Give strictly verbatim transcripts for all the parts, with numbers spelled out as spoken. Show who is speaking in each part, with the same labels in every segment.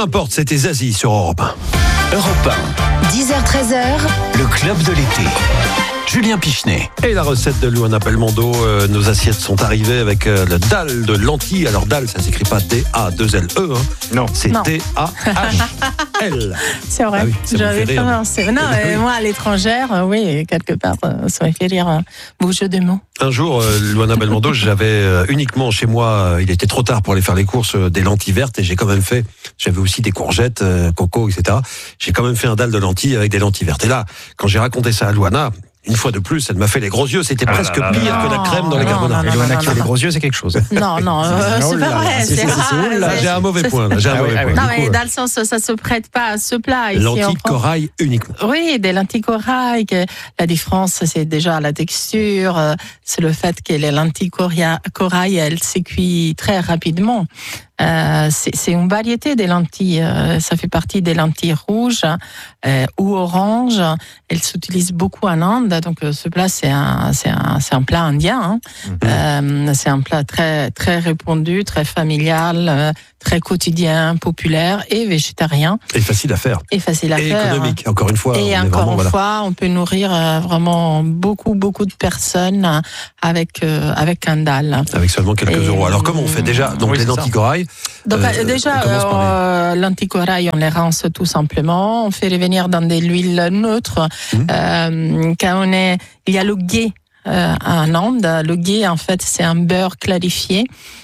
Speaker 1: importe, c'était Zazie sur Europe un.
Speaker 2: Europe un.
Speaker 3: dix heures treize heures.
Speaker 2: Le club de l'été. Julien Pichenet.
Speaker 1: Et la recette de Luana Belmondo, euh, nos assiettes sont arrivées avec euh, le dalle de lentilles. Alors dalle, ça s'écrit pas D A deux L E, hein.
Speaker 4: Non.
Speaker 1: C'est
Speaker 5: Non.
Speaker 1: D A H L.
Speaker 5: C'est vrai,
Speaker 1: Ah oui, ça vous
Speaker 5: j'avais
Speaker 1: fait rire.
Speaker 5: pas pensé. Non,
Speaker 1: Eh ben
Speaker 5: euh,
Speaker 1: oui.
Speaker 5: moi à l'étrangère, euh, oui, quelque part, euh, ça m'a fait rire. Euh, beau jeu de mots.
Speaker 1: Un jour, euh, Luana Belmondo, j'avais euh, uniquement chez moi, euh, il était trop tard pour aller faire les courses, euh, des lentilles vertes, et j'ai quand même fait, j'avais aussi des courgettes, euh, coco, et cetera. J'ai quand même fait un dalle de lentilles avec des lentilles vertes. Et là, quand j'ai raconté ça à Luana, une fois de plus, elle m'a fait les gros yeux. C'était
Speaker 4: Ah
Speaker 1: presque
Speaker 4: là là
Speaker 1: pire
Speaker 5: là.
Speaker 1: que la crème dans les
Speaker 5: Non,
Speaker 1: carbonara.
Speaker 5: non,
Speaker 4: Et
Speaker 5: non,
Speaker 4: Luana
Speaker 5: non,
Speaker 4: qui a
Speaker 5: non.
Speaker 4: les gros yeux, c'est quelque chose.
Speaker 5: Non, non, euh,
Speaker 4: Oh
Speaker 5: c'est
Speaker 4: là
Speaker 5: pas
Speaker 4: là,
Speaker 5: vrai.
Speaker 4: si,
Speaker 5: c'est
Speaker 4: si, si, si,
Speaker 5: rare,
Speaker 4: oh là,
Speaker 5: c'est-
Speaker 1: J'ai un mauvais
Speaker 5: c'est-
Speaker 1: point. Là, j'ai un
Speaker 4: Ah oui,
Speaker 1: mauvais
Speaker 4: ah
Speaker 1: point.
Speaker 4: oui.
Speaker 5: Non,
Speaker 1: Du
Speaker 5: mais
Speaker 1: coup,
Speaker 5: dans le sens, ça se prête pas à ce plat. Ici, en
Speaker 1: lentilles
Speaker 5: France.
Speaker 1: corail uniquement.
Speaker 5: Oui, des lentilles corail. que La différence, c'est déjà la texture. euh, C'est le fait que les lentilles coria- corail, elles se cuisent très rapidement. Euh, c'est c'est une variété des lentilles. euh, Ça fait partie des lentilles rouges euh, ou oranges. Elles s'utilisent beaucoup en Inde. Donc, euh, ce plat, c'est un, c'est un, c'est un plat indien. Hein. Euh, c'est un plat très, très répandu, très familial, euh, très quotidien, populaire et végétarien
Speaker 1: Et facile à faire.
Speaker 5: et facile à
Speaker 1: Et
Speaker 5: faire.
Speaker 1: économique. Encore une fois, on
Speaker 5: Et
Speaker 1: est
Speaker 5: encore
Speaker 1: vraiment,
Speaker 5: une
Speaker 1: voilà.
Speaker 5: fois, on peut nourrir euh, vraiment beaucoup, beaucoup de personnes avec, euh, avec un dalle.
Speaker 1: Avec seulement quelques
Speaker 5: Et-
Speaker 1: euros. Alors comment on fait déjà? Donc
Speaker 4: Oui,
Speaker 1: les
Speaker 4: c'est ça.
Speaker 1: lentilles corail.
Speaker 5: Donc
Speaker 1: Euh,
Speaker 5: euh, déjà,
Speaker 1: on commence par
Speaker 5: euh, lentilles corail, on les rince tout simplement. On fait revenir dans de l'huile neutre.
Speaker 1: Mhm.
Speaker 5: Euh, quand on est, il y a le ghee euh, en Inde. Le ghee, en fait, c'est un beurre clarifié.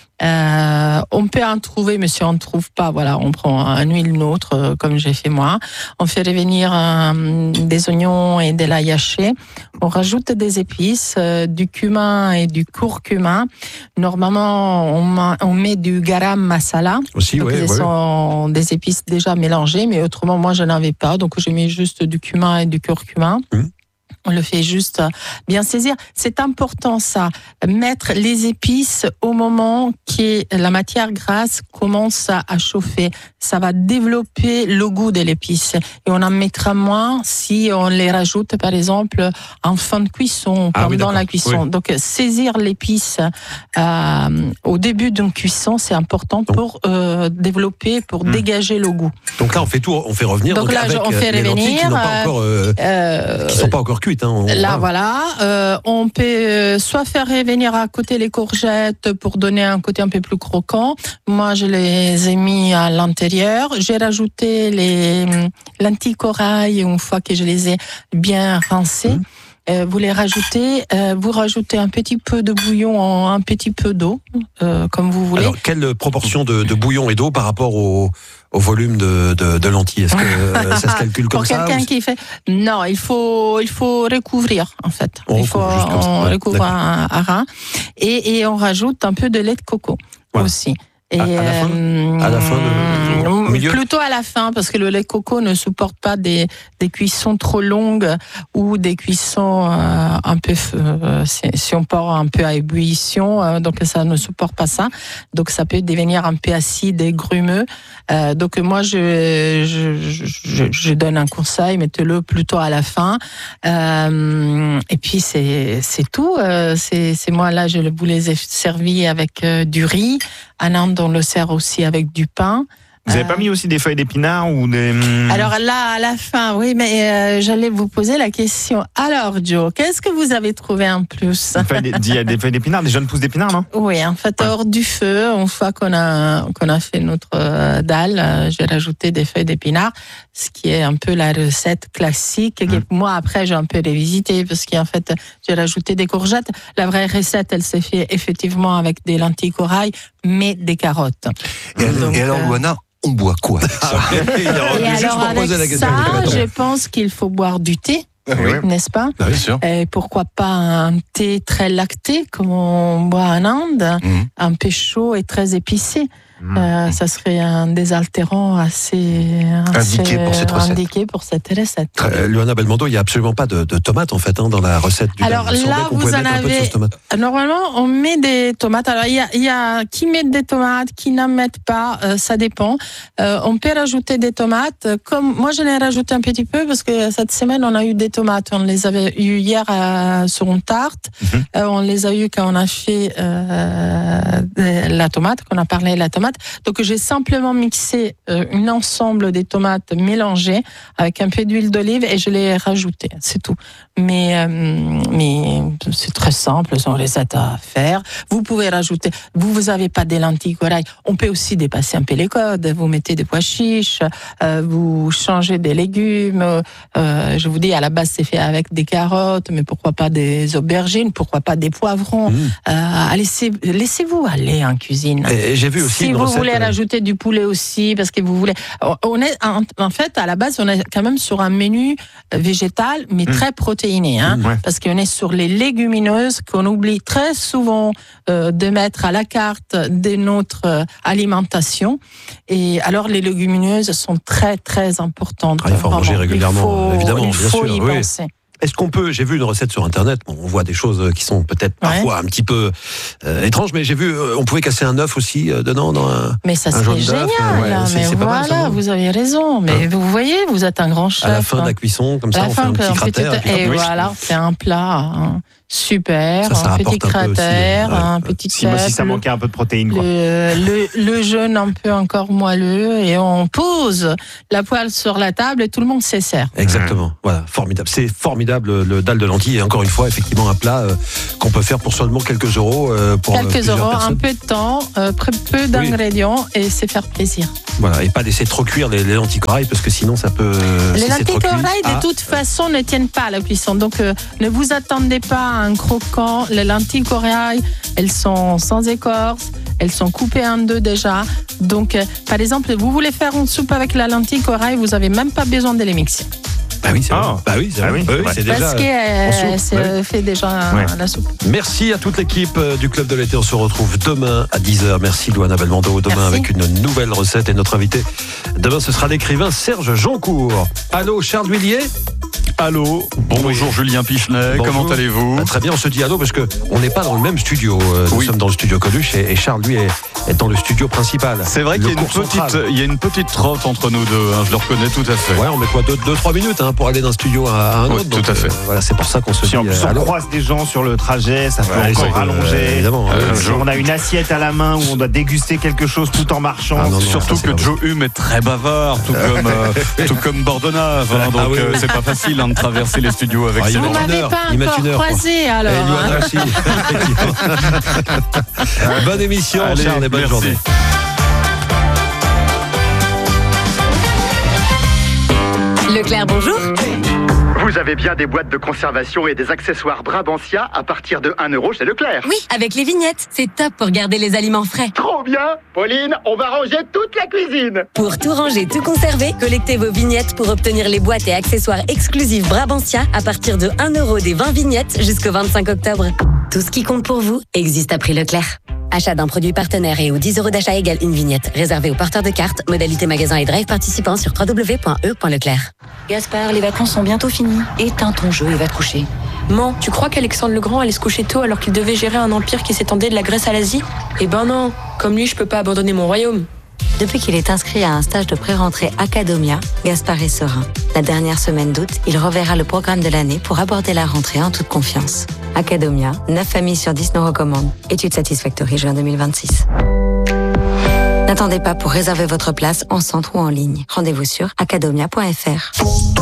Speaker 5: Euh, on peut en trouver, mais si on ne trouve pas, voilà, on prend une huile neutre, euh, comme j'ai fait moi. On fait revenir euh, des oignons et de l'ail haché. On rajoute des épices, euh, du cumin et du curcuma. Normalement, on, ma- on met du garam masala.
Speaker 1: Aussi,
Speaker 5: Donc,
Speaker 1: oui.
Speaker 5: ce sont des épices déjà mélangées, mais autrement, moi, je n'en avais pas. Donc, j'ai mis juste du cumin et du curcuma.
Speaker 1: Mhm.
Speaker 5: On le fait juste bien saisir. C'est important, ça. Mettre les épices au moment que la matière grasse commence à chauffer. Ça va développer le goût de l'épice. Et on en mettra moins si on les rajoute, par exemple, en fin de cuisson,
Speaker 1: Ah oui,
Speaker 5: pendant
Speaker 1: d'accord.
Speaker 5: la cuisson.
Speaker 1: Oui.
Speaker 5: Donc, saisir l'épice euh, au début d'une cuisson, c'est important pour euh, développer, pour
Speaker 4: Mm.
Speaker 5: dégager le goût.
Speaker 1: Donc là, on fait tout, on fait revenir.
Speaker 5: Donc là,
Speaker 1: avec
Speaker 5: on
Speaker 1: euh,
Speaker 5: fait
Speaker 1: les lentilles qui
Speaker 5: revenir,
Speaker 1: n'ont pas
Speaker 5: euh,
Speaker 1: encore, euh,
Speaker 5: Euh,
Speaker 1: qui sont pas encore cuites. Hein. On-
Speaker 5: Là,
Speaker 1: voilà.
Speaker 5: voilà, euh, on peut euh, soit faire revenir à côté les courgettes pour donner un côté un peu plus croquant. Moi, je les ai mis à l'intérieur. J'ai rajouté les hum, lentilles corail une fois que je les ai bien rincées.
Speaker 1: Mmh.
Speaker 5: Euh, vous les rajoutez, euh, vous rajoutez un petit peu de bouillon en un petit peu d'eau, euh, comme vous voulez.
Speaker 1: Alors, quelle proportion de, de bouillon et d'eau par rapport au, au volume de, de, de lentilles? Est-ce que euh, ça se calcule comme
Speaker 5: Pour
Speaker 1: ça?
Speaker 5: quelqu'un
Speaker 1: ou-
Speaker 5: qui fait, non, il faut, il faut recouvrir en fait.
Speaker 1: On
Speaker 5: il faut,
Speaker 1: recouvre juste comme ça,
Speaker 5: on
Speaker 1: ouais,
Speaker 5: recouvre
Speaker 1: d'accord.
Speaker 5: à, à ras et, et on rajoute un peu de lait de coco
Speaker 1: Voilà.
Speaker 5: aussi. Et
Speaker 1: À- à la fin
Speaker 5: euh,
Speaker 1: À la fin de- au milieu
Speaker 5: Plutôt à la fin, parce que le lait de coco ne supporte pas des, des cuissons trop longues ou des cuissons euh, un peu, euh, si, si on part un peu à ébullition, euh, donc ça ne supporte pas ça. Donc ça peut devenir un peu acide et grumeux. Euh, donc moi, je, je, je, je donne un conseil, mettez-le plutôt à la fin. Euh, et puis c'est c'est tout. Euh, c'est c'est moi là, je vous les ai servis avec euh, du riz. En Inde, on le sert aussi avec du pain.
Speaker 4: Vous n'avez
Speaker 5: Euh,
Speaker 4: pas mis aussi des feuilles d'épinards ou des...
Speaker 5: Alors là, à la fin, oui, mais euh, j'allais vous poser la question. Alors, Joe, qu'est-ce que vous avez trouvé en plus?
Speaker 4: Des feuilles d'é- il y a des feuilles d'épinards, des jeunes pousses d'épinards, non?
Speaker 5: Oui, en fait, hors du feu, une fois qu'on a qu'on a fait notre euh, dalle, euh, j'ai rajouté des feuilles d'épinards, ce qui est un peu la recette classique. Et que moi, après, j'ai un peu révisité parce qu'en fait, j'ai rajouté des courgettes. La vraie recette, elle s'est fait effectivement avec des lentilles corail, mais des carottes.
Speaker 6: Et, alors-
Speaker 5: Donc,
Speaker 6: et alors,
Speaker 5: euh,
Speaker 6: Luana, on boit quoi avec ça?
Speaker 1: Il a revenu
Speaker 5: Et
Speaker 1: juste
Speaker 5: alors,
Speaker 1: pour
Speaker 5: avec
Speaker 1: poser la question.
Speaker 5: ça, je pense qu'il faut boire du thé,
Speaker 4: Oui.
Speaker 5: n'est-ce pas?
Speaker 1: Ah oui.
Speaker 6: Bien sûr.
Speaker 5: Et pourquoi pas un thé très lacté, comme on boit en Inde,
Speaker 6: Mhm.
Speaker 5: un peu chaud et très épicé.
Speaker 4: Mmh.
Speaker 5: Euh, ça serait un désaltérant assez, assez
Speaker 6: Indiqué pour cette recette.
Speaker 5: indiqué pour cette recette.
Speaker 1: Euh, Luana Belmondo, il n'y a absolument pas de, de tomates en fait hein, dans la recette du
Speaker 5: Alors
Speaker 1: dalle. Il me
Speaker 5: là,
Speaker 1: semblait qu'on
Speaker 5: vous
Speaker 1: pouvait
Speaker 5: en
Speaker 1: mettre un peu de
Speaker 5: avez-
Speaker 1: sauce tomate.
Speaker 5: Normalement, on met des tomates. Alors, il y a, il y a qui met des tomates, qui n'en mettent pas, euh, ça dépend. Euh, on peut rajouter des tomates. Comme moi, je l'ai rajouté un petit peu parce que cette semaine, on a eu des tomates. On les avait eu hier euh, sur une tarte.
Speaker 4: Mhm.
Speaker 5: Euh, on les a eu quand on a fait euh, de la tomate, qu'on a parlé de la tomate. tomates. Donc j'ai simplement mixé euh, un ensemble des tomates mélangées avec un peu d'huile d'olive et je l'ai rajouté. C'est tout. Mais euh, mais c'est très simple, on les aide à faire. Vous pouvez rajouter. Vous vous avez pas des lentilles corail. On peut aussi dépasser un peu les codes. Vous mettez des pois chiches, euh, vous changez des légumes. Euh, je vous dis, à la base c'est fait avec des carottes, mais pourquoi pas des aubergines, pourquoi pas des poivrons. Mmh. Euh, laissez, laissez-vous aller en cuisine.
Speaker 1: Et j'ai vu aussi
Speaker 5: si
Speaker 1: une
Speaker 5: vous
Speaker 1: recette,
Speaker 5: voulez
Speaker 1: euh...
Speaker 5: rajouter du poulet aussi, parce que vous voulez. On est en, en fait à la base on est quand même sur un menu végétal, mais mmh. très protéiné, hein, mmh, ouais. parce qu'on est sur les légumineuses qu'on oublie très souvent euh, de mettre à la carte de notre euh, alimentation. Et alors les légumineuses sont très très importantes.
Speaker 1: Ah, il faut en manger régulièrement,
Speaker 5: il faut,
Speaker 1: évidemment,
Speaker 5: il
Speaker 1: bien
Speaker 5: faut
Speaker 1: sûr.
Speaker 5: y
Speaker 1: Oui.
Speaker 5: penser.
Speaker 1: Est-ce qu'on peut, j'ai vu une recette sur internet, bon, on voit des choses qui sont peut-être parfois ouais. un petit peu euh, étranges, mais j'ai vu, euh, on pouvait casser un œuf aussi euh, dedans dans un.
Speaker 5: Mais ça
Speaker 1: serait
Speaker 5: génial, ouais, là, c'est,
Speaker 1: mais
Speaker 5: c'est
Speaker 1: voilà,
Speaker 5: mal, ça, vous avez raison. Mais hein. vous voyez, vous êtes un grand chef.
Speaker 1: À la fin hein. de la cuisson, comme ça, on fait un petit cratère.
Speaker 5: Et, et voilà, c'est un plat hein. super,
Speaker 1: ça, ça
Speaker 5: un petit cratère, un,
Speaker 1: ouais.
Speaker 5: un petit
Speaker 4: si, moi, si ça manquait un peu de protéines. Quoi.
Speaker 5: Le, le, le jeûne un peu encore moelleux et on pose la poêle sur la table et tout le monde se sert.
Speaker 1: Exactement, mmh. voilà, formidable. C'est formidable le dalle de lentilles et encore une fois, effectivement, un plat euh, qu'on peut faire pour seulement quelques euros. Euh, pour
Speaker 5: quelques
Speaker 1: euh,
Speaker 5: euros,
Speaker 1: personnes.
Speaker 5: Un peu de temps, euh, peu d'ingrédients oui. et c'est faire plaisir.
Speaker 1: Voilà, et pas laisser trop cuire les, les lentilles corail parce que sinon ça peut.
Speaker 5: Les
Speaker 1: si
Speaker 5: lentilles corail, de
Speaker 1: ah.
Speaker 5: toute façon, ne tiennent pas à la cuisson. Donc, euh, ne vous attendez pas à un croquant. Les lentilles corail, elles sont sans écorce, elles sont coupées en deux déjà. Donc, euh, par exemple, vous voulez faire une soupe avec la lentille corail, vous n'avez même pas besoin de les mixer.
Speaker 1: Bah oui, c'est
Speaker 4: oh.
Speaker 1: bah oui, c'est,
Speaker 4: ah oui.
Speaker 1: oui, c'est déjà.
Speaker 5: Parce que euh, c'est ouais. fait déjà
Speaker 1: ouais.
Speaker 5: la soupe.
Speaker 1: Merci à toute l'équipe du Club de l'été. On se retrouve demain à dix heures. Merci Louana Belmondo. Demain
Speaker 5: Merci.
Speaker 1: Avec une nouvelle recette et notre invité. Demain, ce sera l'écrivain Serge Jancourt. Allô, Charles Huillier.
Speaker 3: Allô, bonjour oui. Julien Pichenet, bonjour. Comment allez-vous?
Speaker 1: Bah, très bien, on se dit allô parce qu'on n'est pas dans le même studio. Euh, nous oui. sommes dans le studio Coluche et, et Charles, lui, est, est dans le studio principal.
Speaker 3: C'est vrai qu'il y a, une petite, il y a une petite trotte entre nous deux, hein, je le reconnais tout à fait.
Speaker 1: Ouais, on met quoi, deux trois minutes hein, pour aller d'un studio à, à un
Speaker 3: oui,
Speaker 1: autre.
Speaker 3: Tout
Speaker 1: donc,
Speaker 3: à fait.
Speaker 1: Euh, voilà, c'est pour ça qu'on se
Speaker 4: si
Speaker 1: dit.
Speaker 4: En plus,
Speaker 1: euh,
Speaker 4: on croise des gens sur le trajet, ça peut ouais, encore rallonger.
Speaker 1: Euh, évidemment.
Speaker 4: Euh, euh, on a une assiette à la main où on doit déguster quelque chose tout en marchant.
Speaker 3: Ah, non, non, Surtout ça, que Joe Hume est très bavard, tout comme, euh, tout comme Bordenave. Hein, donc ah, oui, oui. Euh, c'est pas facile hein, de traverser les studios avec
Speaker 5: ah, vous ne m'avez pas encore croisé alors.
Speaker 1: Eh, hein. Bonne émission, Allez, Charles, et bonne merci. Journée.
Speaker 7: Leclerc, bonjour.
Speaker 8: Vous avez bien des boîtes de conservation et des accessoires Brabantia à partir de un euro chez Leclerc.
Speaker 7: Oui, avec les vignettes. C'est top pour garder les aliments frais.
Speaker 8: Trop bien. Pauline, on va ranger toute la cuisine.
Speaker 7: Pour tout ranger, tout conserver, collectez vos vignettes pour obtenir les boîtes et accessoires exclusifs Brabantia à partir de un euro des vingt vignettes jusqu'au vingt-cinq octobre. Tout ce qui compte pour vous existe à prix Leclerc. Achat d'un produit partenaire et aux dix euros d'achat égale une vignette. Réservé aux porteurs de cartes. Modalité magasin et drive participants sur w w w point e point leclerc.
Speaker 9: Gaspard, les vacances sont bientôt finies. Éteins ton jeu et va te coucher.
Speaker 10: Man, tu crois qu'Alexandre le Grand allait se coucher tôt alors qu'il devait gérer un empire qui s'étendait de la Grèce à l'Asie? Eh ben non, comme lui, je peux pas abandonner mon royaume.
Speaker 9: Depuis qu'il est inscrit à un stage de pré-rentrée Academia, Gaspard est serein. La dernière semaine d'août, il reverra le programme de l'année pour aborder la rentrée en toute confiance. Academia, neuf familles sur dix nous recommandent. Étude Satisfactory juin deux mille vingt-six. N'attendez pas pour réserver votre place en centre ou en ligne. Rendez-vous sur academia point f r.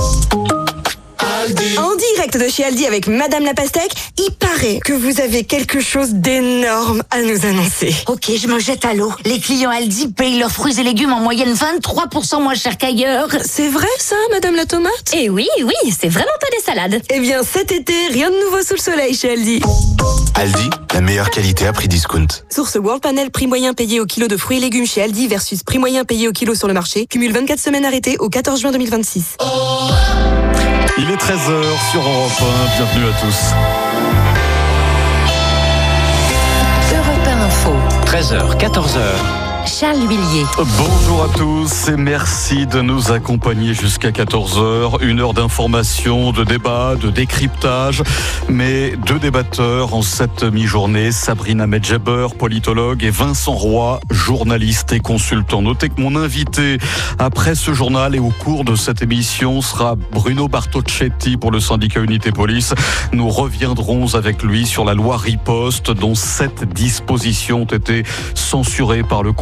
Speaker 11: En direct de chez Aldi avec Madame la Pastèque, il paraît que vous avez quelque chose d'énorme à nous annoncer.
Speaker 12: Ok, je me jette à l'eau. Les clients Aldi payent leurs fruits et légumes en moyenne vingt-trois pour cent moins cher qu'ailleurs.
Speaker 11: C'est vrai ça, Madame la Tomate?
Speaker 7: Eh oui, oui, c'est vraiment pas des salades.
Speaker 11: Eh bien, cet été, rien de nouveau sous le soleil chez Aldi.
Speaker 13: Aldi, la meilleure qualité à prix discount.
Speaker 11: Source World Panel, prix moyen payé au kilo de fruits et légumes chez Aldi versus prix moyen payé au kilo sur le marché. Cumule vingt-quatre semaines arrêtées au quatorze juin deux mille vingt-six.
Speaker 3: Il est treize heures sur Europe un, bienvenue à tous.
Speaker 2: Europe un Info. treize heures, quatorze heures.
Speaker 7: Charles Huillier.
Speaker 3: Bonjour à tous et merci de nous accompagner jusqu'à quatorze heures. Une heure d'information, de débat, de décryptage. Mais deux débatteurs en cette mi-journée, Sabrina Medjeber, politologue, et Vincent Roy, journaliste et consultant. Notez que mon invité après ce journal et au cours de cette émission sera Bruno Bartocchetti pour le syndicat Unité Police. Nous reviendrons avec lui sur la loi Riposte dont sept dispositions ont été censurées par le Conseil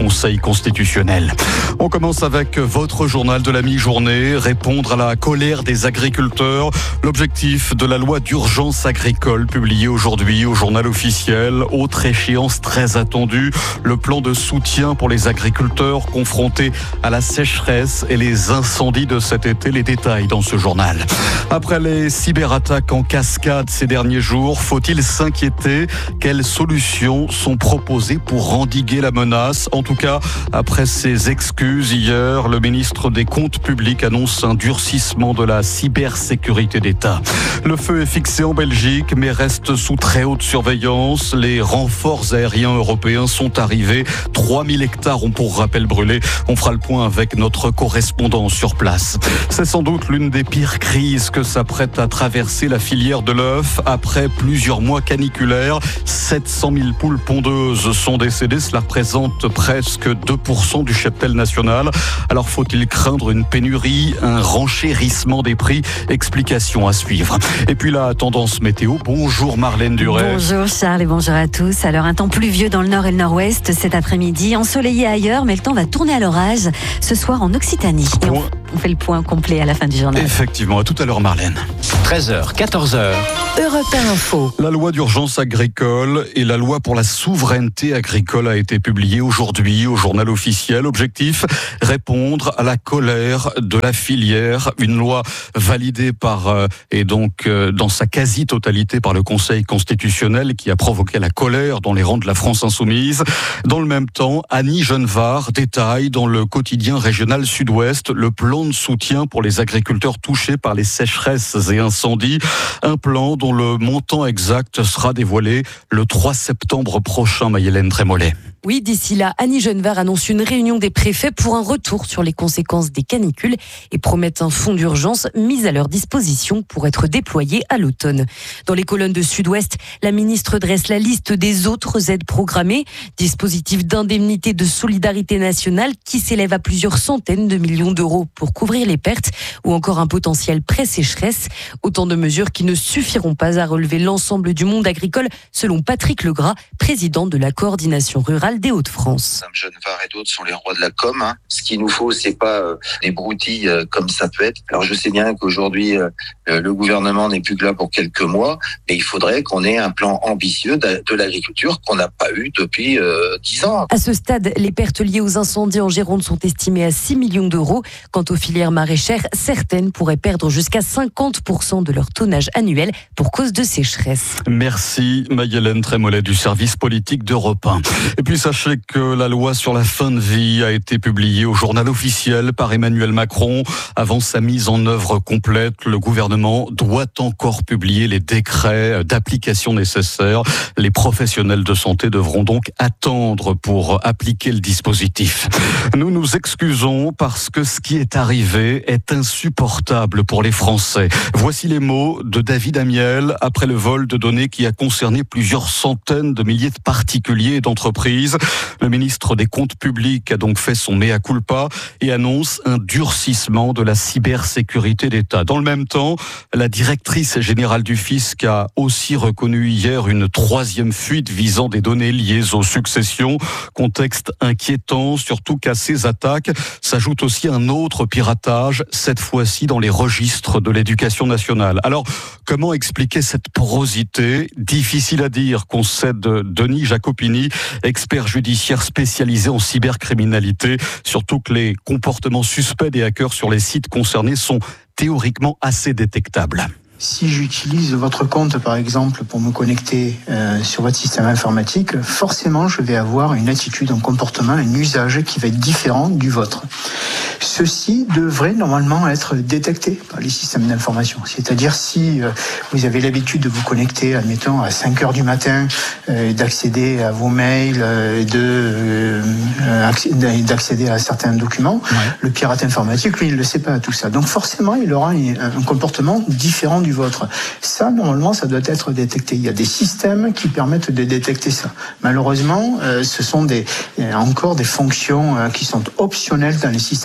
Speaker 3: Conseil constitutionnel. On commence avec votre journal de la mi-journée, répondre à la colère des agriculteurs. L'objectif de la loi d'urgence agricole publiée aujourd'hui au journal officiel. Autre échéance très attendue, le plan de soutien pour les agriculteurs confrontés à la sécheresse et les incendies de cet été. Les détails dans ce journal. Après les cyberattaques en cascade ces derniers jours, faut-il s'inquiéter? Quelles solutions sont proposées pour endiguer la menace? En tout cas, après ses excuses hier, le ministre des Comptes publics annonce un durcissement de la cybersécurité d'État. Le feu est fixé en Belgique, mais reste sous très haute surveillance. Les renforts aériens européens sont arrivés. trois mille hectares ont pour rappel brûlé. On fera le point avec notre correspondant sur place. C'est sans doute l'une des pires crises que s'apprête à traverser la filière de l'œuf. Après plusieurs mois caniculaires, sept cent mille poules pondeuses sont décédées. Cela représente presque deux pour cent du cheptel national. Alors faut-il craindre une pénurie, un renchérissement des prix? Explication à suivre. Et puis la tendance météo. Bonjour Marlène Duret.
Speaker 14: Bonjour Charles et bonjour à tous. Alors un temps pluvieux dans le nord et le nord-ouest cet après-midi, ensoleillé ailleurs, mais le temps va tourner à l'orage ce soir en Occitanie. Et on, on fait le point complet à la fin du journal.
Speaker 3: Effectivement, à tout à l'heure Marlène.
Speaker 2: treize heures, quatorze heures.
Speaker 5: Europe un Info.
Speaker 3: La loi d'urgence agricole et la loi pour la souveraineté agricole a été publiée aujourd'hui au journal officiel. Objectif, répondre à la colère de la filière. Une loi validée par, euh, et donc euh, dans sa quasi-totalité par le Conseil constitutionnel qui a provoqué la colère dans les rangs de la France insoumise. Dans le même temps, Annie Genevard détaille dans le quotidien régional Sud-Ouest le plan de soutien pour les agriculteurs touchés par les sécheresses et incendies. Un plan dont le montant exact sera dévoilé le trois septembre prochain, Maïlène Trémollet.
Speaker 11: Oui, d'ici là, Annie Genevard annonce une réunion des préfets pour un retour sur les conséquences des canicules et promet un fonds d'urgence mis à leur disposition pour être déployé à l'automne. Dans les colonnes de Sud-Ouest, la ministre dresse la liste des autres aides programmées, dispositifs d'indemnité de solidarité nationale qui s'élèvent à plusieurs centaines de millions d'euros pour couvrir les pertes ou encore un potentiel pré-sécheresse. Autant de mesures qui ne suffiront pas à relever l'ensemble du monde agricole, selon Patrick Legras, président de la coordination rurale des Hauts-de-France.
Speaker 15: Madame Genevard et d'autres sont les rois de la com. Hein. Ce qu'il nous faut, c'est pas euh, des broutilles euh, comme ça peut être. Alors je sais bien qu'aujourd'hui euh, le gouvernement n'est plus que là pour quelques mois, mais il faudrait qu'on ait un plan ambitieux de, de l'agriculture qu'on n'a pas eu depuis euh, dix ans.
Speaker 11: À ce stade, les pertes liées aux incendies en Gironde sont estimées à six millions d'euros. Quant aux filières maraîchères, certaines pourraient perdre jusqu'à cinquante pour cent de leur tonnage annuel pour cause de sécheresse.
Speaker 3: Merci Maïlène Trémollet du service politique d'Europe un. Et puis sachez que la loi sur la fin de vie a été publiée au journal officiel par Emmanuel Macron. Avant sa mise en œuvre complète, le gouvernement doit encore publier les décrets d'application nécessaires. Les professionnels de santé devront donc attendre pour appliquer le dispositif. Nous nous excusons parce que ce qui est arrivé est insupportable pour les Français. Voici les mots de David Amiel après le vol de données qui a concerné plusieurs centaines de milliers de particuliers et d'entreprises. Le ministre des Comptes publics a donc fait son mea culpa et annonce un durcissement de la cybersécurité d'État. Dans le même temps, la directrice générale du fisc a aussi reconnu hier une troisième fuite visant des données liées aux successions. Contexte inquiétant, surtout qu'à ces attaques s'ajoute aussi un autre piratage, cette fois-ci dans les registres de l'éducation nationale. Alors, comment expliquer cette porosité? Difficile à dire, concède Denis Jacopini, expert judiciaire spécialisé en cybercriminalité, surtout que les comportements suspects des hackers sur les sites concernés sont théoriquement assez détectables.
Speaker 16: Si j'utilise votre compte, par exemple, pour me connecter euh, sur votre système informatique, forcément, je vais avoir une attitude, un comportement, un usage qui va être différent du vôtre. Ceci devrait normalement être détecté par les systèmes d'information. C'est-à-dire si euh, vous avez l'habitude de vous connecter, admettons, à cinq heures du matin, euh, d'accéder à vos mails, euh, de, euh, d'accéder à certains documents, ouais. Le pirate informatique, lui, il ne le sait pas, tout ça. Donc forcément, il aura un, un comportement différent du vôtre. Ça, normalement, ça doit être détecté. Il y a des systèmes qui permettent de détecter ça. Malheureusement, euh, ce sont des, encore des fonctions euh, qui sont optionnelles dans les systèmes d'information.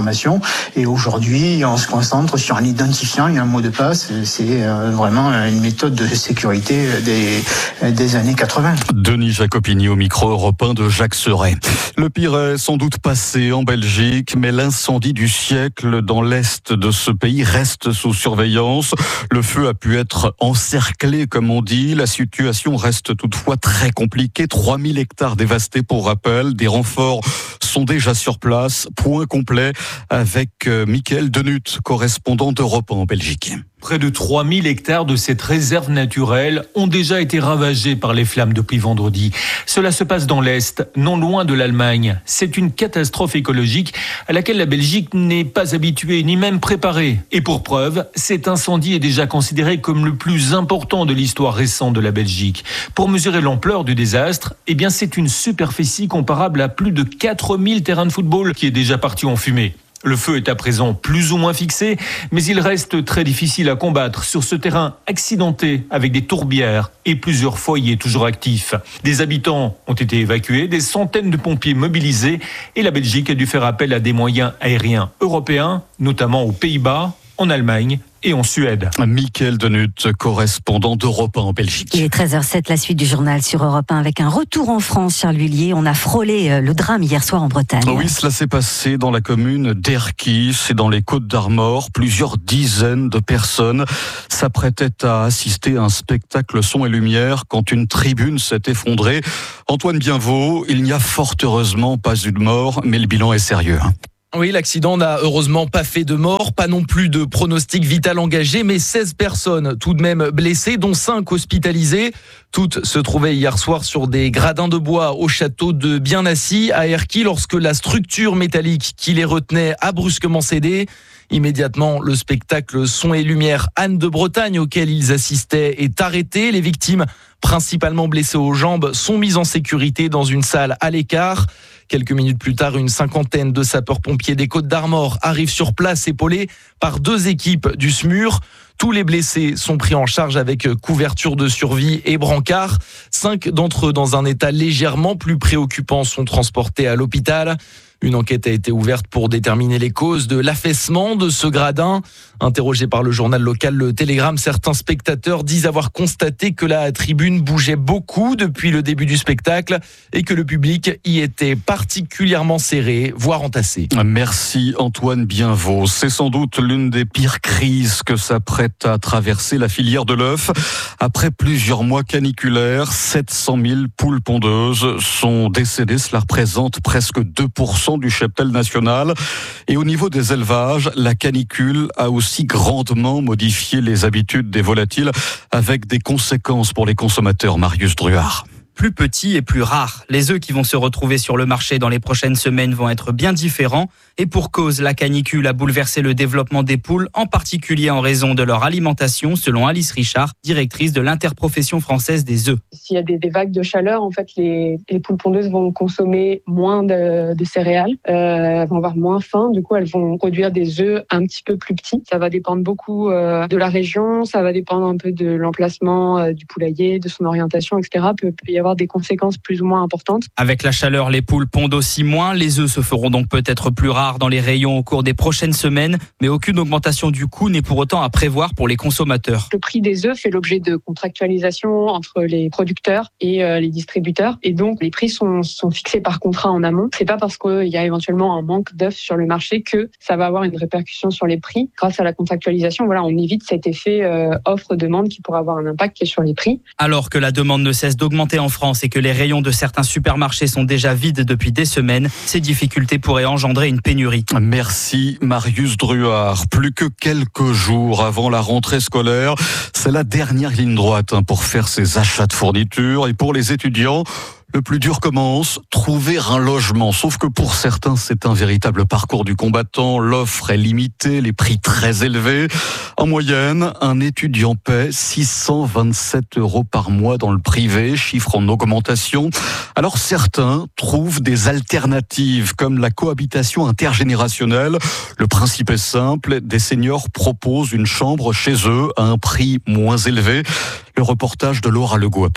Speaker 16: informations. Et aujourd'hui, on se concentre sur un identifiant et un mot de passe. C'est vraiment une méthode de sécurité des, des années quatre-vingts.
Speaker 3: Denis Jacopini au micro européen de Jacques Seret. Le pire est sans doute passé en Belgique, mais l'incendie du siècle dans l'est de ce pays reste sous surveillance. Le feu a pu être encerclé, comme on dit. La situation reste toutefois très compliquée. trois mille hectares dévastés pour rappel. Des renforts sont déjà sur place. Point complet avec Mickaël Denut, correspondant d'Europe en Belgique.
Speaker 17: Près de trois mille hectares de cette réserve naturelle ont déjà été ravagés par les flammes depuis vendredi. Cela se passe dans l'Est, non loin de l'Allemagne. C'est une catastrophe écologique à laquelle la Belgique n'est pas habituée ni même préparée. Et pour preuve, cet incendie est déjà considéré comme le plus important de l'histoire récente de la Belgique. Pour mesurer l'ampleur du désastre, eh bien c'est une superficie comparable à plus de quatre mille terrains de football qui est déjà partie en fumée. Le feu est à présent plus ou moins fixé, mais il reste très difficile à combattre sur ce terrain accidenté avec des tourbières et plusieurs foyers toujours actifs. Des habitants ont été évacués, des centaines de pompiers mobilisés et la Belgique a dû faire appel à des moyens aériens européens, notamment aux Pays-Bas, en Allemagne et en Suède.
Speaker 3: Mickaël Denut, correspondant d'Europe un en Belgique.
Speaker 14: Il est treize heures sept, la suite du journal sur Europe un avec un retour en France, Charles Huillier. On a frôlé le drame hier soir en Bretagne.
Speaker 3: Oui, cela s'est passé dans la commune d'Erquy, c'est dans les Côtes-d'Armor. Plusieurs dizaines de personnes s'apprêtaient à assister à un spectacle son et lumière quand une tribune s'est effondrée. Antoine Bienvaux, il n'y a fort heureusement pas eu de mort, mais le bilan est sérieux.
Speaker 18: Oui, l'accident n'a heureusement pas fait de mort, pas non plus de pronostic vital engagé, mais seize personnes tout de même blessées, dont cinq hospitalisées. Toutes se trouvaient hier soir sur des gradins de bois au château de Bien-Assis à Erquy lorsque la structure métallique qui les retenait a brusquement cédé. Immédiatement, le spectacle Son et Lumière Anne de Bretagne auquel ils assistaient est arrêté. Les victimes, principalement blessées aux jambes, sont mises en sécurité dans une salle à l'écart. Quelques minutes plus tard, une cinquantaine de sapeurs-pompiers des Côtes-d'Armor arrivent sur place épaulés par deux équipes du S M U R. Tous les blessés sont pris en charge avec couverture de survie et brancard. Cinq d'entre eux, dans un état légèrement plus préoccupant, sont transportés à l'hôpital. Une enquête a été ouverte pour déterminer les causes de l'affaissement de ce gradin. Interrogés par le journal local Le Télégramme, certains spectateurs disent avoir constaté que la tribune bougeait beaucoup depuis le début du spectacle et que le public y était particulièrement serré, voire entassé.
Speaker 3: Merci Antoine Bienvaux. C'est sans doute l'une des pires crises que s'apprête à traverser la filière de l'œuf. Après plusieurs mois caniculaires, sept cent mille poules pondeuses sont décédées. Cela représente presque deux pour cent du cheptel national. Et au niveau des élevages, la canicule a aussi grandement modifié les habitudes des volatiles avec des conséquences pour les consommateurs. Marius Druard.
Speaker 19: Plus petits et plus rares. Les œufs qui vont se retrouver sur le marché dans les prochaines semaines vont être bien différents. Et pour cause, la canicule a bouleversé le développement des poules, en particulier en raison de leur alimentation, selon Alice Richard, directrice de l'interprofession française des œufs.
Speaker 10: S'il y a des, des vagues de chaleur, en fait, les, les poules pondeuses vont consommer moins de, de céréales, euh, elles vont avoir moins faim, du coup elles vont produire des œufs un petit peu plus petits. Ça va dépendre beaucoup euh, de la région, ça va dépendre un peu de l'emplacement euh, du poulailler, de son orientation, et cetera. Il peut, peut y avoir des conséquences plus ou moins importantes.
Speaker 19: Avec la chaleur, les poules pondent aussi moins. Les œufs se feront donc peut-être plus rares dans les rayons au cours des prochaines semaines, mais aucune augmentation du coût n'est pour autant à prévoir pour les consommateurs.
Speaker 10: Le prix des œufs fait l'objet de contractualisation entre les producteurs et euh, les distributeurs, et donc les prix sont, sont fixés par contrat en amont. C'est pas parce qu'il y a éventuellement un manque d'œufs sur le marché que ça va avoir une répercussion sur les prix. Grâce à la contractualisation, voilà, on évite cet effet euh, offre-demande qui pourrait avoir un impact sur les prix.
Speaker 19: Alors que la demande ne cesse d'augmenter en France et que les rayons de certains supermarchés sont déjà vides depuis des semaines, ces difficultés pourraient engendrer une pénurie.
Speaker 3: Merci Marius Druard. Plus que quelques jours avant la rentrée scolaire, c'est la dernière ligne droite pour faire ses achats de fournitures. Et pour les étudiants, le plus dur commence, trouver un logement. Sauf que pour certains, c'est un véritable parcours du combattant. L'offre est limitée, les prix très élevés. En moyenne, un étudiant paie six cent vingt-sept euros par mois dans le privé, chiffre en augmentation. Alors certains trouvent des alternatives, comme la cohabitation intergénérationnelle. Le principe est simple, des seniors proposent une chambre chez eux à un prix moins élevé. Le reportage de Laura Legault à Paris.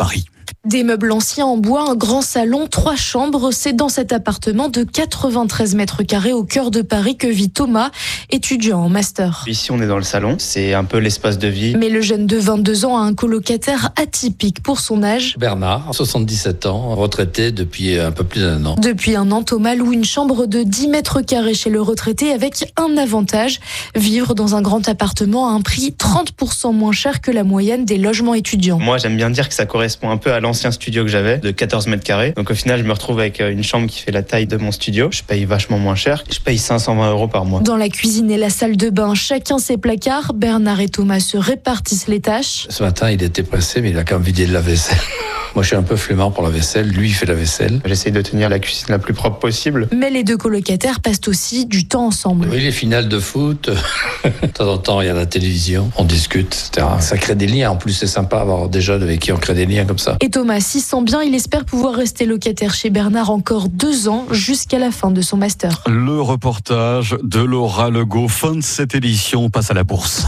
Speaker 20: Des meubles anciens en bois, un grand salon, trois chambres. C'est dans cet appartement de quatre-vingt-treize mètres carrés au cœur de Paris que vit Thomas, étudiant en master.
Speaker 21: Ici, on est dans le salon. C'est un peu l'espace de vie.
Speaker 20: Mais le jeune de vingt-deux ans a un colocataire atypique pour son âge.
Speaker 22: Bernard, soixante-dix-sept ans, retraité depuis un peu plus d'un an.
Speaker 20: Depuis un an, Thomas loue une chambre de dix mètres carrés chez le retraité avec un avantage, vivre dans un grand appartement à un prix trente pour cent moins cher que la moyenne des logements étudiants.
Speaker 21: Moi, j'aime bien dire que ça correspond un peu à l'ancien studio que j'avais, de quatorze mètres carrés. Donc au final, je me retrouve avec une chambre qui fait la taille de mon studio. Je paye vachement moins cher. Je paye cinq cent vingt euros par mois.
Speaker 20: Dans la cuisine et la salle de bain, chacun ses placards. Bernard et Thomas se répartissent les tâches.
Speaker 22: Ce matin, il était pressé, mais il a quand même vidé de la vaisselle. Moi, je suis un peu flemmard pour la vaisselle. Lui, il fait la vaisselle.
Speaker 21: J'essaye de tenir la cuisine la plus propre possible.
Speaker 20: Mais les deux colocataires passent aussi du temps ensemble.
Speaker 22: Oui, les finales de foot. De temps en temps, il y a la télévision. On discute, et cetera. Ça crée des liens. En plus, c'est sympa d'avoir des jeunes avec qui on crée des liens comme ça.
Speaker 20: Et Thomas s'y sent bien. Il espère pouvoir rester locataire chez Bernard encore deux ans jusqu'à la fin de son master.
Speaker 3: Le reportage de Laura Legault. Fin de cette édition. On passe à la bourse.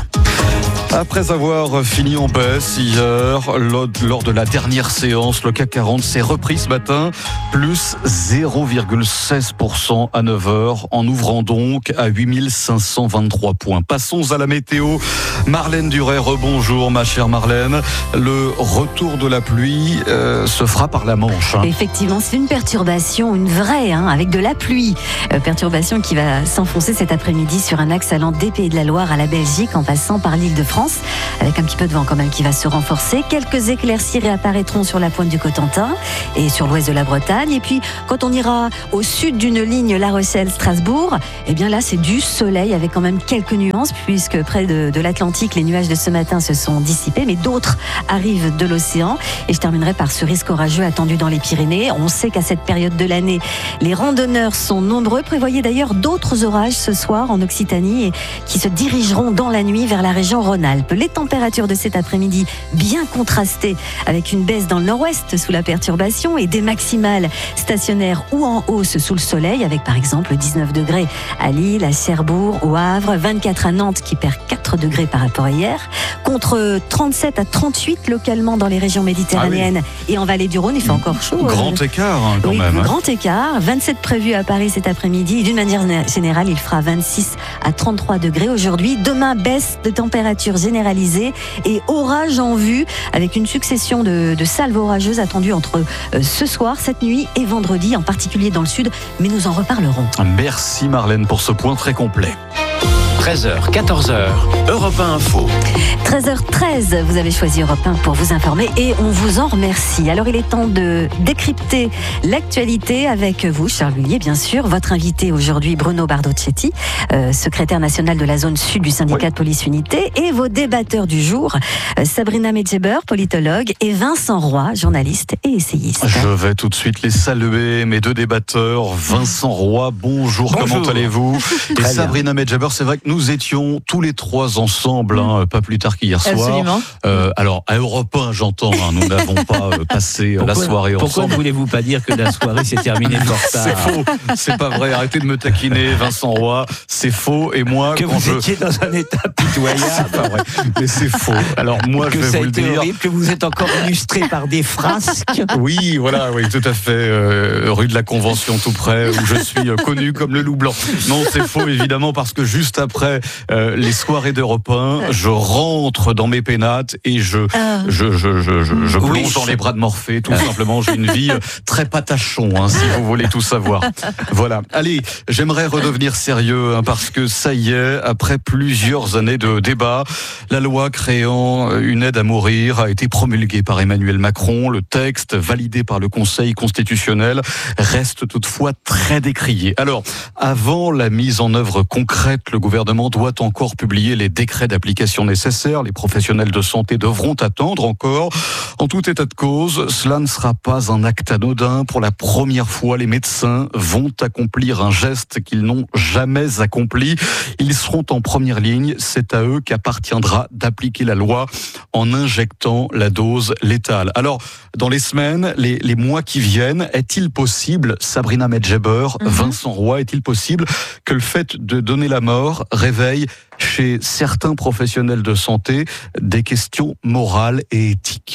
Speaker 3: Après avoir fini en baisse hier, lors de la dernière séance, le C A C quarante s'est repris ce matin, plus zéro virgule seize pour cent à neuf heures, en ouvrant donc à huit mille cinq cent vingt-trois points. Passons à la météo. Marlène Duret, rebonjour ma chère Marlène. Le retour de la pluie euh, se fera par la Manche. Hein.
Speaker 14: Effectivement, c'est une perturbation, une vraie, hein, avec de la pluie. Euh, perturbation qui va s'enfoncer cet après-midi sur un axe allant des Pays de la Loire à la Belgique en passant par l'île de France. Avec un petit peu de vent quand même qui va se renforcer. Quelques éclaircies réapparaîtront sur la pointe du Cotentin et sur l'ouest de la Bretagne. Et puis, quand on ira au sud d'une ligne La Rochelle-Strasbourg, eh bien là, c'est du soleil avec quand même quelques nuances, puisque près de, de l'Atlantique, les nuages de ce matin se sont dissipés, mais d'autres arrivent de l'océan. Et je terminerai par ce risque orageux attendu dans les Pyrénées. On sait qu'à cette période de l'année, les randonneurs sont nombreux. Prévoyez d'ailleurs d'autres orages ce soir en Occitanie et qui se dirigeront dans la nuit vers la région Rhône-Alpes. Les températures de cet après-midi bien contrastées avec une baisse dans le nord-ouest sous la perturbation et des maximales stationnaires ou en hausse sous le soleil avec par exemple dix-neuf degrés à Lille, à Cherbourg, au Havre, vingt-quatre à Nantes qui perd quatre degrés par rapport à hier, contre trente-sept à trente-huit localement dans les régions méditerranéennes ah oui. et en vallée du Rhône, il fait encore chaud.
Speaker 3: Grand
Speaker 14: euh,
Speaker 3: écart hein, quand
Speaker 14: oui,
Speaker 3: même. Hein.
Speaker 14: Grand écart, vingt-sept prévus à Paris cet après-midi. D'une manière générale, il fera vingt-six à trente-trois degrés aujourd'hui. Demain, baisse de température généralisée et orage en vue avec une succession de, de salves orageuses attendues entre euh, ce soir, cette nuit et vendredi, en particulier dans le sud, mais nous en reparlerons.
Speaker 3: Merci Marlène pour ce point très complet.
Speaker 2: treize heures, quatorze heures, Europe un Info.
Speaker 14: treize heures treize, vous avez choisi Europe un pour vous informer et on vous en remercie. Alors il est temps de décrypter l'actualité avec vous, Charles Bullier, bien sûr. Votre invité aujourd'hui, Bruno Bardocchetti, euh, secrétaire national de la zone sud du syndicat oui. de police unité, et vos débatteurs du jour, euh, Sabrina Medjeber, politologue, et Vincent Roy, journaliste et essayiste.
Speaker 3: Je vais tout de suite les saluer, mes deux débatteurs. Vincent Roy, bonjour, bonjour. Comment allez-vous? Et Sabrina Medjeber, c'est vrai que nous étions tous les trois ensemble, hein, pas plus tard qu'hier soir.
Speaker 5: Absolument.
Speaker 3: Euh, alors, à Europe un, j'entends, hein, nous n'avons pas euh, passé
Speaker 4: pourquoi,
Speaker 3: la soirée
Speaker 4: pourquoi
Speaker 3: ensemble.
Speaker 4: Pourquoi ne voulez-vous pas dire que la soirée s'est terminée fort tard?
Speaker 3: C'est faux, c'est pas vrai. Arrêtez de me taquiner, Vincent Roy. C'est faux. Et moi,
Speaker 4: que
Speaker 3: quand
Speaker 4: vous
Speaker 3: je...
Speaker 4: étiez dans un état pitoyable.
Speaker 3: C'est pas vrai, mais c'est faux. Alors moi,
Speaker 4: que
Speaker 3: je vais
Speaker 4: ça
Speaker 3: vous
Speaker 4: a
Speaker 3: le
Speaker 4: été
Speaker 3: dire.
Speaker 4: horrible, que vous êtes encore illustré par des frasques.
Speaker 3: Oui, voilà, oui, tout à fait. Euh, rue de la Convention, tout près, où je suis euh, connu comme le loup blanc. Non, c'est faux, évidemment, parce que juste après euh, les soirées d'Europe un, je rentre dans mes pénates et je,
Speaker 14: Ah.
Speaker 3: je, je, je, je, je
Speaker 4: Oui.
Speaker 3: plonge dans les bras de Morphée. Tout simplement, j'ai une vie euh, très patachon, hein, si vous voulez tout savoir. Voilà. Allez, j'aimerais redevenir sérieux, hein, parce que ça y est, après plusieurs années de débat, la loi créant une aide à mourir a été promulguée par Emmanuel Macron. Le texte, validé par le Conseil constitutionnel, reste toutefois très décrié. Alors, avant la mise en œuvre concrète, le gouvernement doit encore publier les décrets d'application nécessaires. Les professionnels de santé devront attendre encore. En tout état de cause, cela ne sera pas un acte anodin. Pour la première fois, les médecins vont accomplir un geste qu'ils n'ont jamais accompli. Ils seront en première ligne. C'est à eux qu'appartiendra d'appliquer la loi en injectant la dose létale. Alors, dans les semaines, les, les mois qui viennent, est-il possible, Sabrina Medjeber, mm-hmm. Vincent Roy, est-il possible que le fait de donner la mort réveille chez certains professionnels de santé des questions morales et éthiques?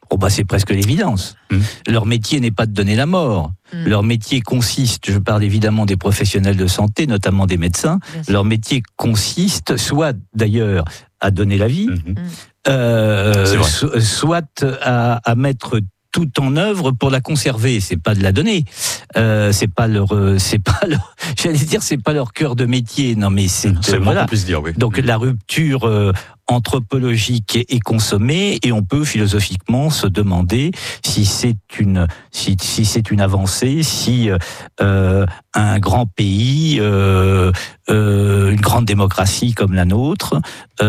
Speaker 1: Oh bah c'est presque l'évidence. Mmh. Leur métier n'est pas de donner la mort. Mmh. Leur métier consiste, je parle évidemment des professionnels de santé, notamment des médecins, leur métier consiste soit d'ailleurs à donner la vie, mmh. euh, so, soit à, à mettre tout en œuvre pour la conserver. C'est pas de la donner. Euh, c'est pas leur, c'est pas leur, j'allais dire, c'est pas leur cœur de métier. Non, mais c'est,
Speaker 3: c'est
Speaker 1: euh, voilà.
Speaker 3: qu'on puisse dire, oui.
Speaker 1: Donc la rupture euh, anthropologique est consommée et on peut philosophiquement se demander si c'est une, si, si c'est une avancée, si euh, un grand pays, euh, euh, une grande démocratie comme la nôtre,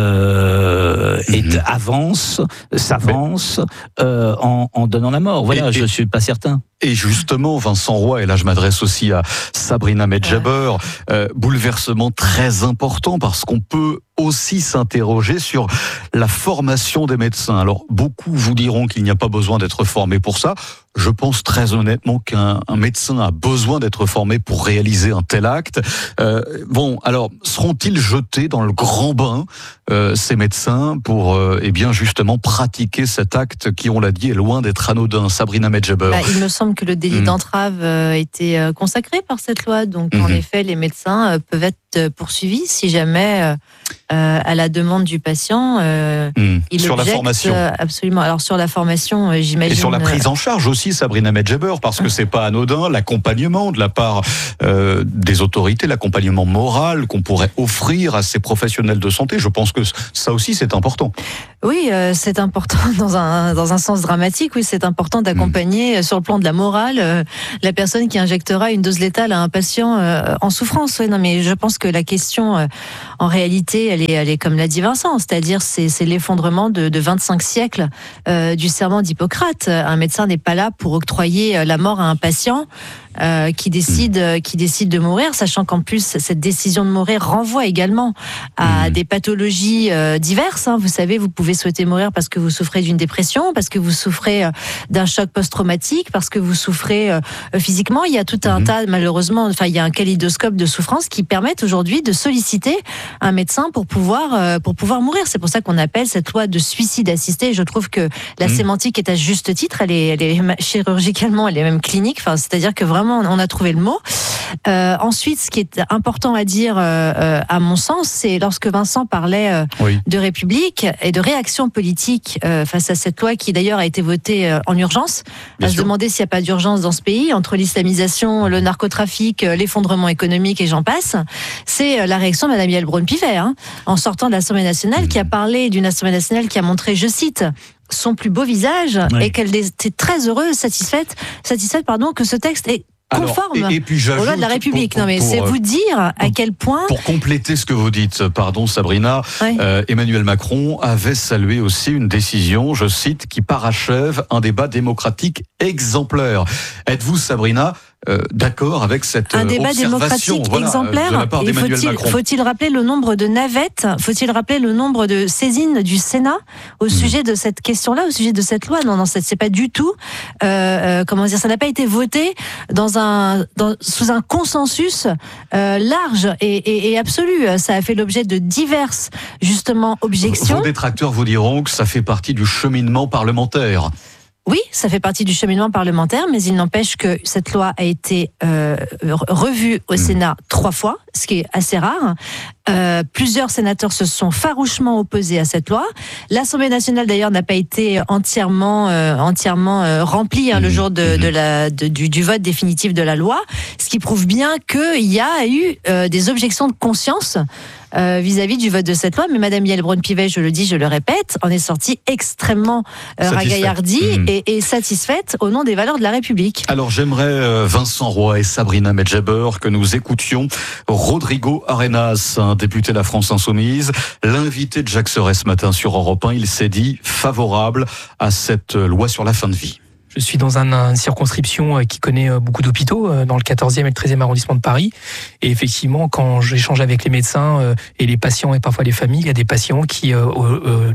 Speaker 1: euh, est, mm-hmm. avance, s'avance euh, en, en donnant la mort. Voilà, et, je ne suis pas certain.
Speaker 3: Et justement, Vincent Roy, et là je m'adresse aussi à Sabrina Medjaber, ouais. euh, bouleversement très important parce qu'on peut aussi s'interroger sur la formation des médecins. Alors, beaucoup vous diront qu'il n'y a pas besoin d'être formé pour ça. Je pense très honnêtement qu'un un médecin a besoin d'être formé pour réaliser un tel acte. Euh, bon, alors, seront-ils jetés dans le grand bain, euh, ces médecins, pour, euh, eh bien, justement, pratiquer cet acte qui, on l'a dit, est loin d'être anodin? Sabrina Medjaber.
Speaker 6: Bah, il me semble que le délit mmh. d'entrave euh, a été euh, consacré par cette loi. Donc, mmh. en effet, les médecins euh, peuvent être poursuivis si jamais... Euh, Euh, à la demande du patient, euh, mmh. il
Speaker 3: sur
Speaker 6: objecte,
Speaker 3: la formation.
Speaker 6: Euh, absolument. Alors sur la formation, euh, j'imagine.
Speaker 3: Et sur la prise en charge aussi, Sabrina Medjaber, parce que c'est pas anodin, l'accompagnement de la part euh, des autorités, l'accompagnement moral qu'on pourrait offrir à ces professionnels de santé. Je pense que ça aussi c'est important.
Speaker 6: Oui, euh, c'est important dans un dans un sens dramatique. Oui, c'est important d'accompagner mmh. sur le plan de la morale euh, la personne qui injectera une dose létale à un patient euh, en souffrance. Oui, non, mais je pense que la question, euh, en réalité, elle est, elle est comme l'a dit Vincent, c'est-à-dire c'est, c'est l'effondrement de, de vingt-cinq siècles euh, du serment d'Hippocrate. Un médecin n'est pas là pour octroyer la mort à un patient euh, qui décide, mmh. qui décide de mourir, sachant qu'en plus cette décision de mourir renvoie également à mmh. des pathologies euh, diverses. Hein. Vous savez, vous pouvez souhaiter mourir parce que vous souffrez d'une dépression, parce que vous souffrez euh, d'un choc post-traumatique, parce que vous souffrez euh, physiquement. Il y a tout un mmh. tas, malheureusement, enfin il y a un kaléidoscope de souffrances qui permettent aujourd'hui de solliciter un médecin pour pouvoir euh, pour pouvoir mourir. C'est pour ça qu'on appelle cette loi de suicide assisté. Je trouve que la mmh. sémantique est à juste titre. Elle est, elle est chirurgicalement, elle est même clinique. Enfin, c'est-à-dire que vraiment on a trouvé le mot. Euh, ensuite, ce qui est important à dire, euh, à mon sens, c'est lorsque Vincent parlait euh, oui. de République et de réaction politique euh, face à cette loi qui d'ailleurs a été votée euh, en urgence, Bien à sûr. se demander s'il n'y a pas d'urgence dans ce pays entre l'islamisation, le narcotrafic, euh, l'effondrement économique et j'en passe. C'est euh, la réaction de Madame Yael Braun-Pivet, hein, en sortant de l'Assemblée nationale, mmh. qui a parlé d'une Assemblée nationale qui a montré, je cite, son plus beau visage oui. et qu'elle était très heureuse, satisfaite, satisfaite pardon, que ce texte est conforme
Speaker 3: Alors, et, et puis
Speaker 6: aux lois de la République. Pour, pour, non, mais pour, c'est vous dire à quel point...
Speaker 3: Pour compléter ce que vous dites, pardon Sabrina, oui. euh, Emmanuel Macron avait salué aussi une décision, je cite, qui parachève un débat démocratique exemplaire. Êtes-vous, Sabrina, euh, d'accord avec cette
Speaker 6: un débat démocratique
Speaker 3: voilà,
Speaker 6: exemplaire.
Speaker 3: De la part
Speaker 6: et
Speaker 3: d'Emmanuel
Speaker 6: faut-il,
Speaker 3: Macron.
Speaker 6: faut-il rappeler le nombre de navettes, faut-il rappeler le nombre de saisines du Sénat au mmh. sujet de cette question-là, au sujet de cette loi? Non, non, c'est, c'est pas du tout. Euh, euh, comment dire, ça n'a pas été voté dans un, dans, sous un consensus euh, large et, et, et absolu. Ça a fait l'objet de diverses justement objections.
Speaker 3: Vos détracteurs vous diront que ça fait partie du cheminement parlementaire.
Speaker 6: Oui, ça fait partie du cheminement parlementaire, mais il n'empêche que cette loi a été euh, revue au Sénat trois fois, ce qui est assez rare. Euh, plusieurs sénateurs se sont farouchement opposés à cette loi. L'Assemblée nationale, d'ailleurs, n'a pas été entièrement, euh, entièrement euh, remplie hein, le jour de, de la, de, du, du vote définitif de la loi, ce qui prouve bien qu'il y a eu euh, des objections de conscience Euh, vis-à-vis du vote de cette loi, mais Madame Yael Braun-Pivet, je le dis, je le répète, en est sortie extrêmement euh, ragaillardie mmh. et, et satisfaite au nom des valeurs de la République.
Speaker 3: Alors j'aimerais, euh, Vincent Roy et Sabrina Medjaber, que nous écoutions Rodrigo Arenas, un député de la France Insoumise, l'invité de Jacques Serret ce matin sur Europe un. Il s'est dit favorable à cette loi sur la fin de vie.
Speaker 23: Je suis dans un, une circonscription qui connaît beaucoup d'hôpitaux, dans le quatorzième et le treizième arrondissement de Paris. Et effectivement, quand j'échange avec les médecins et les patients et parfois les familles, il y a des patients qui euh, euh,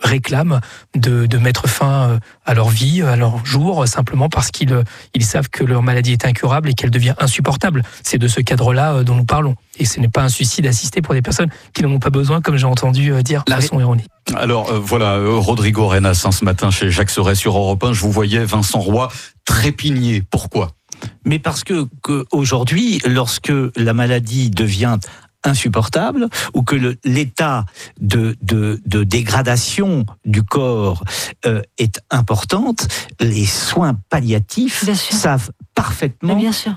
Speaker 23: réclament de, de mettre fin à leur vie, à leur jour, simplement parce qu'ils ils savent que leur maladie est incurable et qu'elle devient insupportable. C'est de ce cadre-là dont nous parlons. Et ce n'est pas un suicide assisté pour des personnes qui n'en ont pas besoin, comme j'ai entendu dire de façon erronée.
Speaker 3: Alors euh, voilà, euh, Rodrigo Arenas, hein, ce matin chez Jacques Serret sur Europe un, je vous voyais, Vincent Roy, trépigné. Pourquoi ?
Speaker 1: Mais parce que, que aujourd'hui, lorsque la maladie devient insupportable ou que le, l'état de, de, de dégradation du corps euh, est importante, les soins palliatifs savent parfaitement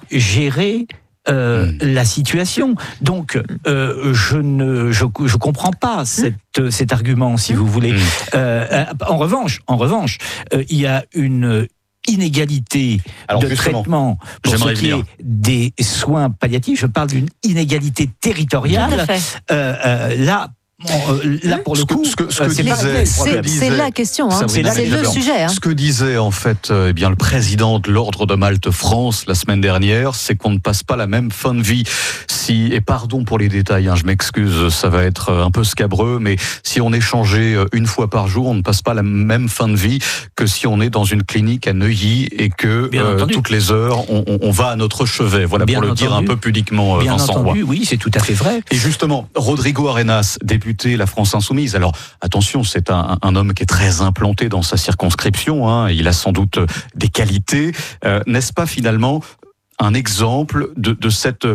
Speaker 1: gérer Euh, mmh. la situation. Donc, euh, je ne, je, je comprends pas cette, mmh. cet argument, si mmh. vous voulez. Mmh. Euh, en revanche, en revanche, euh, il y a une inégalité Alors, de traitement pour ce qui est des soins palliatifs. Je parle d'une inégalité territoriale. Euh, euh, là. Bon, euh, là pour le coup,
Speaker 3: ce que, ce que
Speaker 6: c'est,
Speaker 3: disait,
Speaker 6: c'est,
Speaker 3: disait,
Speaker 6: c'est la question, hein. c'est, c'est le sujet. Hein.
Speaker 3: Ce que disait en fait euh, eh bien, le président de l'Ordre de Malte France la semaine dernière, c'est qu'on ne passe pas la même fin de vie. Si, et pardon pour les détails, hein, je m'excuse, ça va être un peu scabreux, mais si on est changé une fois par jour, on ne passe pas la même fin de vie que si on est dans une clinique à Neuilly et que euh, toutes les heures, on, on, on va à notre chevet. Voilà Bien pour entendu. le dire un peu pudiquement,
Speaker 1: Bien
Speaker 3: Vincent
Speaker 1: entendu,
Speaker 3: Roy.
Speaker 1: Oui, c'est tout à fait vrai.
Speaker 3: Et justement, Rodrigo Arenas, député La France Insoumise. Alors, attention, c'est un, un homme qui est très implanté dans sa circonscription. Hein, il a sans doute des qualités. Euh, n'est-ce pas finalement un exemple de, de cette